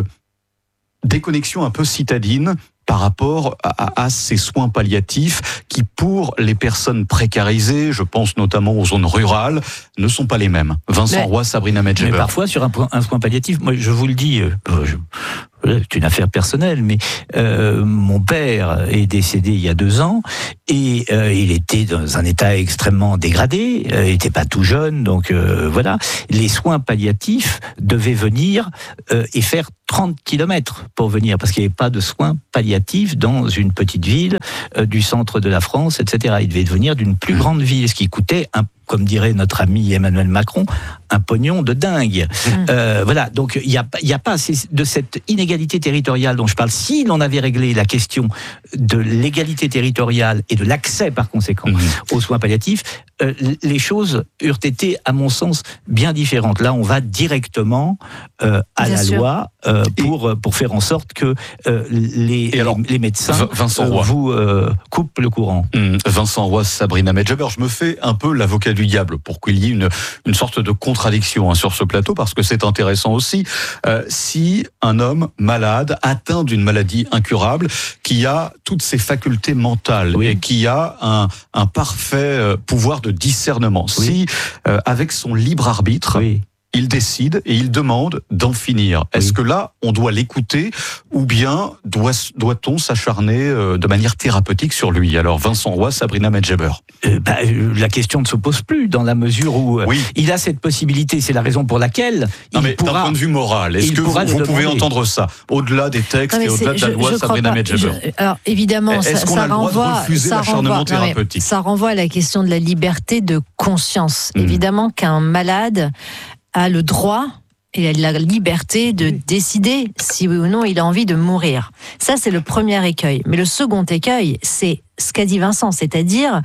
Speaker 3: déconnexion un peu citadine par rapport à, à ces soins palliatifs qui, pour les personnes précarisées, je pense notamment aux zones rurales, ne sont pas les mêmes. Vincent mais, Roy, Sabrina Medjeber.
Speaker 1: Mais parfois, sur un, un soin palliatif, moi, je vous le dis, euh, je, c'est une affaire personnelle, mais euh, mon père est décédé il y a deux ans et euh, il était dans un état extrêmement dégradé, euh, il n'était pas tout jeune, donc euh, voilà. Les soins palliatifs devaient venir euh, et faire trente kilomètres pour venir, parce qu'il n'y avait pas de soins palliatifs dans une petite ville euh, du centre de la France, et cetera. Il devait venir d'une plus grande ville, ce qui coûtait un comme dirait notre ami Emmanuel Macron, un pognon de dingue. Mmh. Euh, voilà, donc il n'y a, y a pas de cette inégalité territoriale dont je parle. Si l'on avait réglé la question de l'égalité territoriale et de l'accès par conséquent mmh. aux soins palliatifs, euh, les choses eurent été, à mon sens, bien différentes. Là, on va directement euh, à bien la sûr. loi euh, pour, pour faire en sorte que euh, les, alors, les, les médecins
Speaker 3: Vincent
Speaker 1: euh,
Speaker 3: Roy.
Speaker 1: vous euh, coupent le courant.
Speaker 3: Mmh. Vincent Roy, Sabrina Medjeber, je me fais un peu l'avocat du diable pour qu'il y ait une, une sorte de contradiction hein, sur ce plateau, parce que c'est intéressant aussi. Euh, si un homme malade, atteint d'une maladie incurable, qui a toutes ses facultés mentales oui. et qui a un, un parfait pouvoir de discernement, oui. si euh, avec son libre arbitre, oui. il décide et il demande d'en finir. Est-ce oui. que là, on doit l'écouter ou bien doit, doit-on s'acharner euh, de manière thérapeutique sur lui ? Alors, Vincent Roy, Sabrina Medjeber.
Speaker 1: Euh, bah, la question ne se pose plus dans la mesure où euh, oui. il a cette possibilité. C'est la raison pour laquelle
Speaker 3: non,
Speaker 1: il
Speaker 3: mais
Speaker 1: pourra...
Speaker 3: d'un point de vue moral, est-ce que vous, vous pouvez entendre ça au-delà des textes non, et au-delà de la loi, Sabrina Medjeber ?
Speaker 6: Alors, évidemment,
Speaker 3: est-ce
Speaker 6: ça,
Speaker 3: qu'on
Speaker 6: ça
Speaker 3: a le
Speaker 6: renvoie,
Speaker 3: droit de refuser
Speaker 6: ça
Speaker 3: l'acharnement
Speaker 6: renvoie,
Speaker 3: thérapeutique ?
Speaker 6: non, ça renvoie à la question de la liberté de conscience. Mmh. Évidemment qu'un malade a le droit et a la liberté de décider si oui ou non il a envie de mourir. Ça, c'est le premier écueil. Mais le second écueil, c'est ce qu'a dit Vincent, c'est-à-dire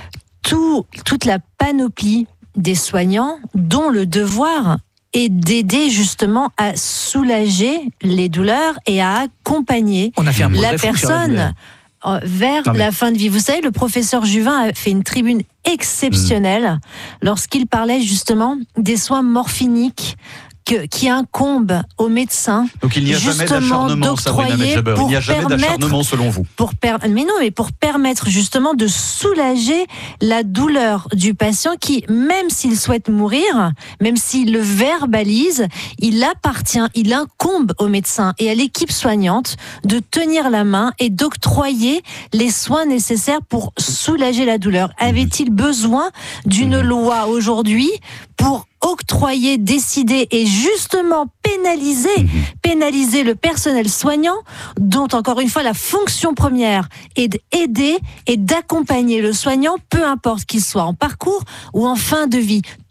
Speaker 6: tout, toute la panoplie des soignants dont le devoir est d'aider justement à soulager les douleurs et à accompagner
Speaker 1: On a fait un
Speaker 6: la personne vers
Speaker 1: non, mais...
Speaker 6: la fin de vie. Vous savez, le professeur Juvin a fait une tribune exceptionnelle mmh. lorsqu'il parlait justement des soins morphiniques que, qui incombent aux médecins.
Speaker 3: Donc il n'y a jamais d'acharnement, Sabrina Medjeber. Il n'y a jamais d'acharnement selon vous.
Speaker 6: Pour per... Mais non, mais pour permettre justement de soulager la douleur du patient qui, même s'il souhaite mourir, même s'il le verbalise, il appartient, il incombe aux médecins et à l'équipe soignante de tenir la main et d'octroyer les soins nécessaires pour soulager la douleur. Avait-il besoin d'une loi aujourd'hui pour octroyer, décider et justement pénaliser, mmh. pénaliser le personnel soignant dont, encore une fois, la fonction première est d'aider et d'accompagner le soignant, peu importe qu'il soit en parcours ou en fin de vie.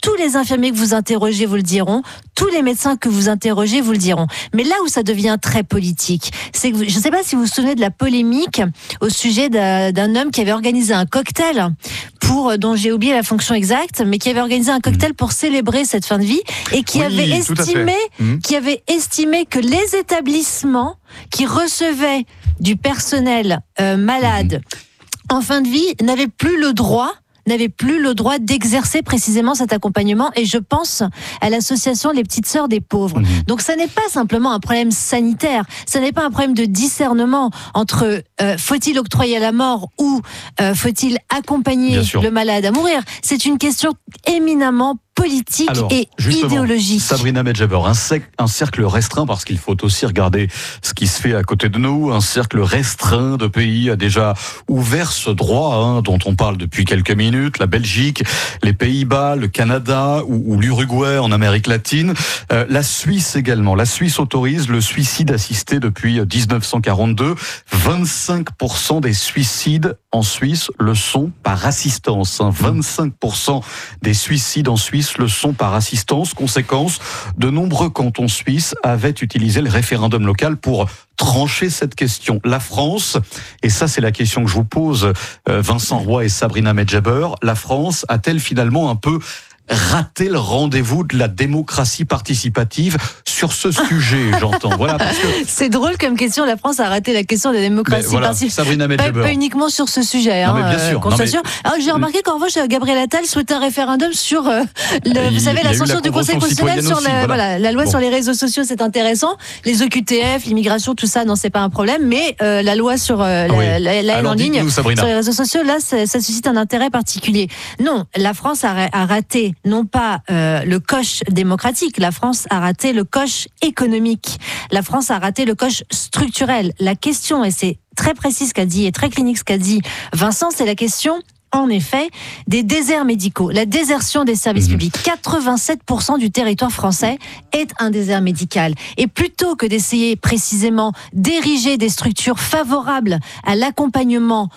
Speaker 6: tous les infirmiers que vous interrogez vous le diront, tous les médecins que vous interrogez vous le diront. Mais là où ça devient très politique, c'est que vous, je ne sais pas si vous vous souvenez de la polémique au sujet d'un, d'un homme qui avait organisé un cocktail pour, dont j'ai oublié la fonction exacte, mais qui avait organisé un cocktail pour célébrer cette fin de vie et qui
Speaker 3: Oui,
Speaker 6: avait
Speaker 3: tout à
Speaker 6: estimé,
Speaker 3: fait. Mmh.
Speaker 6: qui avait estimé que les établissements qui recevaient du personnel euh, malade mmh. en fin de vie n'avaient plus le droit n'avait plus le droit d'exercer précisément cet accompagnement, et je pense à l'association Les Petites Sœurs des Pauvres. Mmh. Donc ça n'est pas simplement un problème sanitaire, ça n'est pas un problème de discernement entre euh, faut-il octroyer la mort ou euh, faut-il accompagner le malade à mourir. C'est une question éminemment politique
Speaker 3: Alors,
Speaker 6: et idéologique.
Speaker 3: Sabrina Medjaber, un, un cercle restreint, parce qu'il faut aussi regarder ce qui se fait à côté de nous, un cercle restreint de pays a déjà ouvert ce droit hein, dont on parle depuis quelques minutes, la Belgique, les Pays-Bas, le Canada ou, ou l'Uruguay en Amérique latine, euh, la Suisse également. La Suisse autorise le suicide assisté depuis dix-neuf cent quarante-deux. vingt-cinq pour cent des suicides en Suisse le sont par assistance. Hein. vingt-cinq pour cent des suicides en Suisse le sont par assistance. Conséquence, de nombreux cantons suisses avaient utilisé le référendum local pour trancher cette question. La France, et ça c'est la question que je vous pose, euh, Vincent Roy et Sabrina Medjaber, la France a-t-elle finalement un peu raté le rendez-vous de la démocratie participative sur ce sujet, j'entends. Voilà, parce que...
Speaker 6: C'est drôle comme question. La France a raté la question de la démocratie
Speaker 3: voilà,
Speaker 6: participative.
Speaker 3: Sabrina
Speaker 6: Pas, pas uniquement sur ce sujet.
Speaker 3: Non,
Speaker 6: hein,
Speaker 3: mais bien sûr.
Speaker 6: qu'on
Speaker 3: Non,
Speaker 6: soit
Speaker 3: mais...
Speaker 6: sûr. Alors j'ai remarqué qu'en revanche, Gabriel Attal souhaitait un référendum sur, euh, le, vous savez, la censure du Conseil constitutionnel sur
Speaker 3: aussi,
Speaker 6: la,
Speaker 3: voilà.
Speaker 6: voilà, la loi bon. sur les réseaux sociaux. C'est intéressant. Les O Q T F, l'immigration, tout ça, non, c'est pas un problème. Mais euh, la loi sur euh, la, oui. la, la, la haine en ligne, sur les réseaux sociaux, là, ça, ça suscite un intérêt particulier. Non, la France a, a raté non pas euh, le coche démocratique, la France a raté le coche économique, la France a raté le coche structurel. La question, et c'est très précis ce qu'a dit et très clinique ce qu'a dit Vincent, c'est la question en effet des déserts médicaux, la désertion des services mmh. publics. quatre-vingt-sept pour cent du territoire français est un désert médical. Et plutôt que d'essayer précisément d'ériger des structures favorables à l'accompagnement